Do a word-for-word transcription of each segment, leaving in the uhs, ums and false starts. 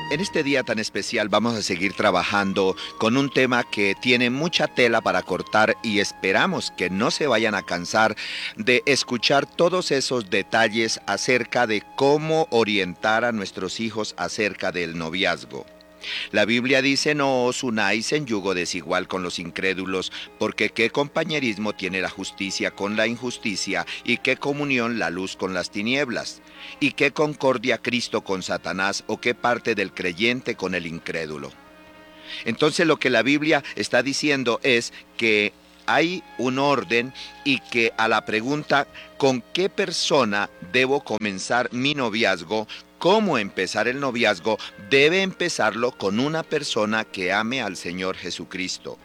En este día tan especial vamos a seguir trabajando con un tema que tiene mucha tela para cortar y esperamos que no se vayan a cansar de escuchar todos esos detalles acerca de cómo orientar a nuestros hijos acerca del noviazgo. La Biblia dice: no os unáis en yugo desigual con los incrédulos, porque qué compañerismo tiene la justicia con la injusticia, y qué comunión la luz con las tinieblas, y qué concordia Cristo con Satanás, o qué parte del creyente con el incrédulo. Entonces lo que la Biblia está diciendo es que hay un orden y que a la pregunta ¿con qué persona debo comenzar mi noviazgo? ¿Cómo empezar el noviazgo? Debe empezarlo con una persona que ame al Señor Jesucristo.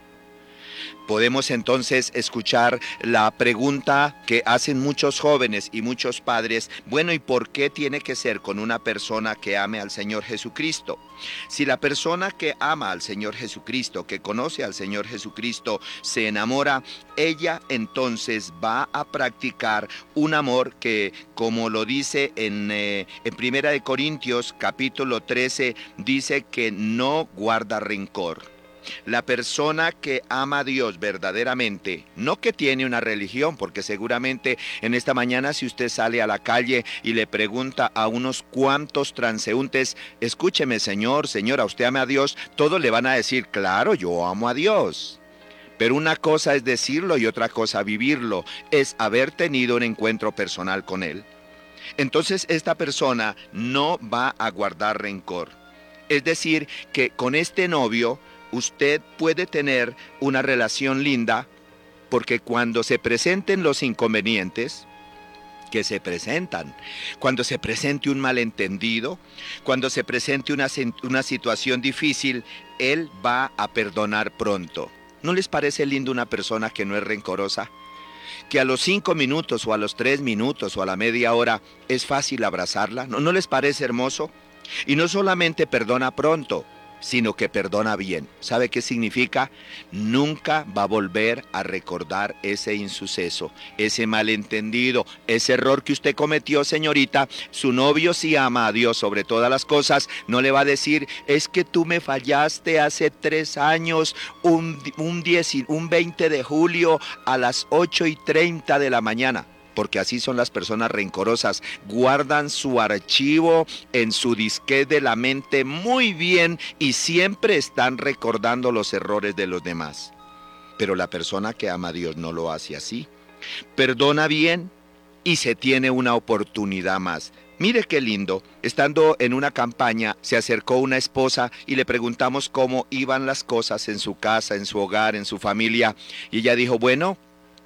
Podemos entonces escuchar la pregunta que hacen muchos jóvenes y muchos padres: bueno, ¿y por qué tiene que ser con una persona que ame al Señor Jesucristo? Si la persona que ama al Señor Jesucristo, que conoce al Señor Jesucristo, se enamora, ella entonces va a practicar un amor que, como lo dice en, eh, en Primera de Corintios capítulo trece, dice que no guarda rencor. La persona que ama a Dios verdaderamente, no que tiene una religión, porque seguramente en esta mañana si usted sale a la calle y le pregunta a unos cuantos transeúntes: escúcheme señor, señora, ¿usted ama a Dios? Todos le van a decir: claro, yo amo a Dios. Pero una cosa es decirlo y otra cosa vivirlo, es haber tenido un encuentro personal con Él. Entonces esta persona no va a guardar rencor. Es decir, que con este novio usted puede tener una relación linda, porque cuando se presenten los inconvenientes, que se presentan, cuando se presente un malentendido, cuando se presente una, una situación difícil, él va a perdonar pronto. ¿No les parece lindo una persona que no es rencorosa? Que a los cinco minutos o a los tres minutos o a la media hora es fácil abrazarla. ¿No, no les parece hermoso? Y no solamente perdona pronto, sino que perdona bien. ¿Sabe qué significa? Nunca va a volver a recordar ese insuceso, ese malentendido, ese error que usted cometió, señorita. Su novio, si ama a Dios sobre todas las cosas, no le va a decir: es que tú me fallaste hace tres años, un, un, diez, un veinte de julio a las ocho y treinta de la mañana. Porque así son las personas rencorosas, guardan su archivo en su disquete de la mente muy bien y siempre están recordando los errores de los demás. Pero la persona que ama a Dios no lo hace así. Perdona bien y se tiene una oportunidad más. Mire qué lindo, estando en una campaña, se acercó una esposa y le preguntamos cómo iban las cosas en su casa, en su hogar, en su familia. Y ella dijo: bueno,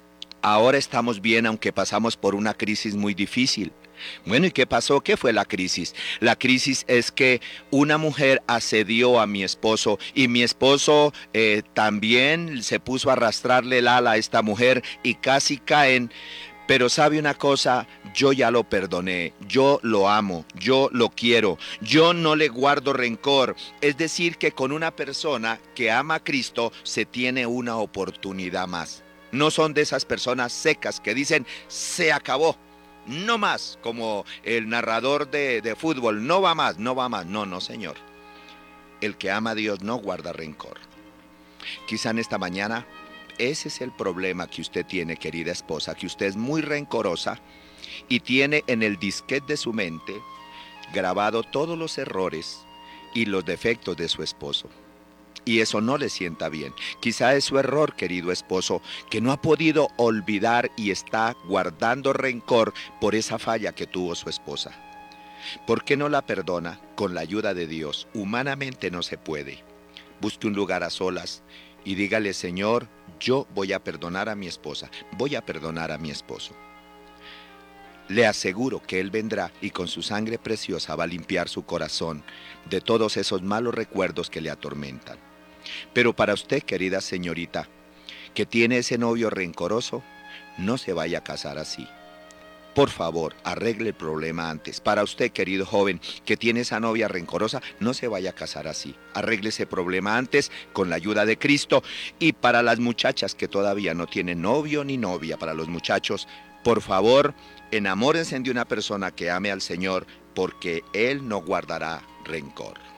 ahora estamos bien, aunque pasamos por una crisis muy difícil. Bueno, ¿y qué pasó? ¿Qué fue la crisis? La crisis es que una mujer asedió a mi esposo y mi esposo eh, también se puso a arrastrarle el ala a esta mujer y casi caen. Pero sabe una cosa, yo ya lo perdoné, yo lo amo, yo lo quiero, yo no le guardo rencor. Es decir, que con una persona que ama a Cristo se tiene una oportunidad más. No son de esas personas secas que dicen: se acabó, no más, como el narrador de, de fútbol, no va más, no va más. No, no, señor. El que ama a Dios no guarda rencor. Quizá en esta mañana ese es el problema que usted tiene, querida esposa, que usted es muy rencorosa y tiene en el disquete de su mente grabado todos los errores y los defectos de su esposo. Y eso no le sienta bien. Quizá es su error, querido esposo, que no ha podido olvidar y está guardando rencor por esa falla que tuvo su esposa. ¿Por qué no la perdona? Con la ayuda de Dios. Humanamente no se puede. Busque un lugar a solas y dígale: Señor, yo voy a perdonar a mi esposa, voy a perdonar a mi esposo. Le aseguro que Él vendrá y con su sangre preciosa va a limpiar su corazón de todos esos malos recuerdos que le atormentan. Pero para usted, querida señorita, que tiene ese novio rencoroso, no se vaya a casar así. Por favor, arregle el problema antes. Para usted, querido joven, que tiene esa novia rencorosa, no se vaya a casar así. Arregle ese problema antes con la ayuda de Cristo. Y para las muchachas que todavía no tienen novio ni novia, para los muchachos, por favor, enamórense de una persona que ame al Señor, porque Él no guardará rencor.